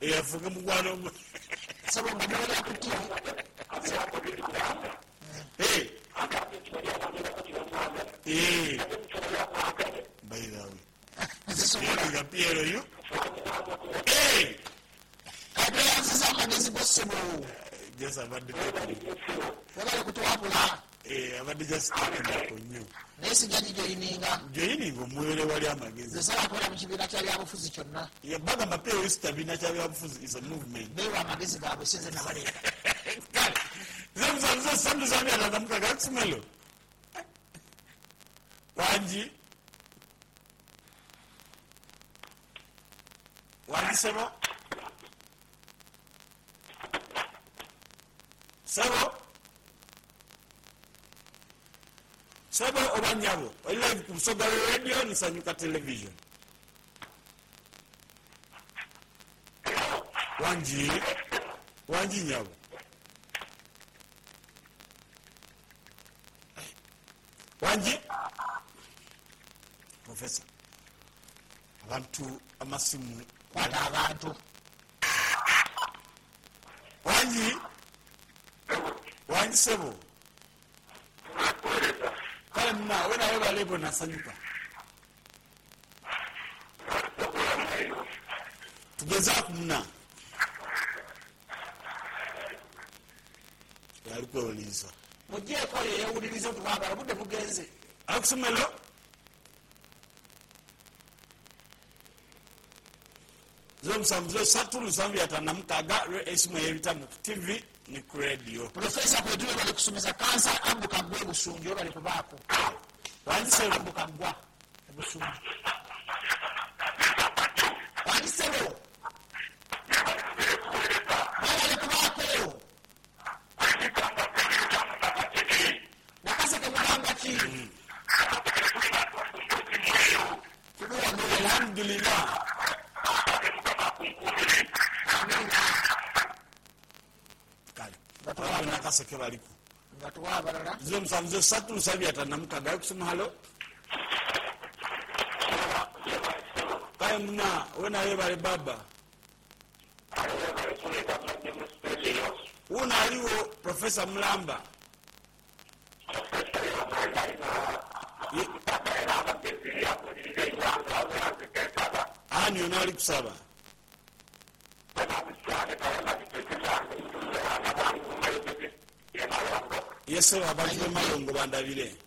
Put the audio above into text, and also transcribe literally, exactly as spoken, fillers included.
e afuga mugwano sabo ngabala kutia eh eh bailawe ya Piero yo eh abya sasa magezi possible just abadde tekuni wala kutwapula eh abadde just tekuni konyo nesi jaji joininga joininga omwere wali amagezi sasa akola mu kibiina kya byabufuzi kyonna yabaga mapeo isitabina kya byabufuzi is a movement bewa amagezi gaabwe sinze nabaleka zamza zamza sandu zani anadamuka gakusumelo wanji wanji sebo sebo sebo obanyabo live ku Soga radio ni Sanyuka television wanji wanji nyabo wanji professor abantu amasimu kwata abantu wanji wanji sebo kale mna wena weba lebo na Sanyuka tugeza kumna yali kwewuliza mujje ko yewuliriza tubagala budde bugenze akusomelo zomsamzo satulu zambi atanamukaga esimu yebita mu T V ni ku radio professor kwedule bali kusomeza kansa ambuka gwe busunjo bali kubako wanjise ambuka gwa busunjo wanjise lo bali kubako nakase ke mugamba ki alhamdulillah kale nakase ke baliku batwa balala zomsamzo satulu zambi atanamukaga kusoma halo kaya mna wena webale baba una aliwo Professor Mlamba ani unali kusaba yese abantu malongo bandabire